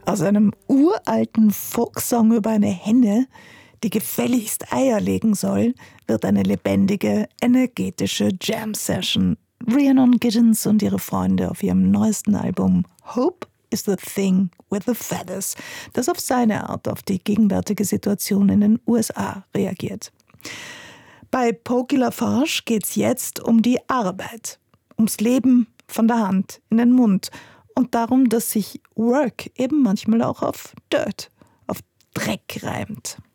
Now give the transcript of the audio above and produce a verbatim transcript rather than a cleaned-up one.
Aus einem uralten Folksong über eine Henne, die gefälligst Eier legen soll, wird eine lebendige, energetische Jam-Session. Rhiannon Giddens und ihre Freunde auf ihrem neuesten Album Hope is the Thing with the Feathers, das auf seine Art auf die gegenwärtige Situation in den U S A reagiert. Bei Pokey LaFarge geht's jetzt um die Arbeit, ums Leben von der Hand in den Mund und darum, dass sich Work eben manchmal auch auf Dirt, auf Dreck reimt.